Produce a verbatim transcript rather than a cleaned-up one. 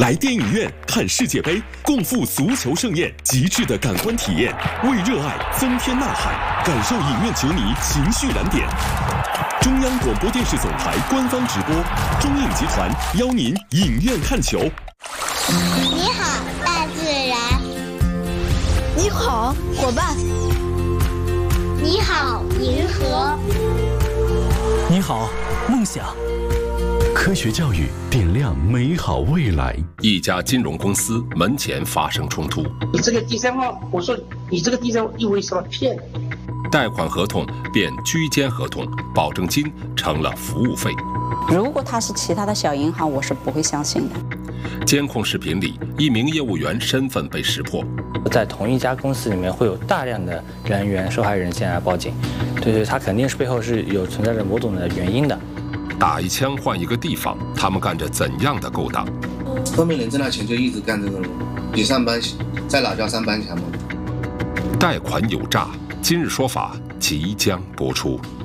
来电影院看世界杯，共赴足球盛宴，极致的感官体验，为热爱增添呐喊，感受影院球迷情绪燃点。中央广播电视总台官方直播，中影集团邀您影院看球。 你好，大自然。 你好，伙伴。 你好，银河。 你好，梦想。 科学教育点亮美好未来。 一家金融公司门前发生冲突， 你这个第三方，我说你这个第三方意味什么骗？ 贷款合同变居间合同，保证金成了服务费。 如果他是其他的小银行，我是不会相信的。 监控视频里，一名业务员身份被识破。 在同一家公司里面，会有大量的人员、受害人进来报警，对对，他肯定是背后是有存在着某种的原因的。 打一枪换一个地方，他们干着怎样的勾当？ 后面人挣了钱就一直干这个了，比上班在哪家上班强吗？ 贷款有诈，今日说法即将播出。